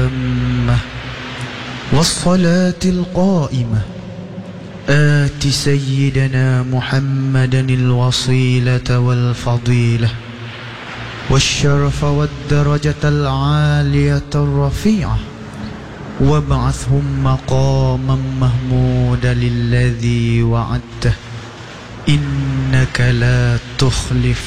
التامة والصلاة القائمة آت سيدنا محمدا الوصيلة والفضيلة والشرف والدرجة العالية الرفيعة وابعثهم مقاما محمودا الذي وعدته إنك لا تخلف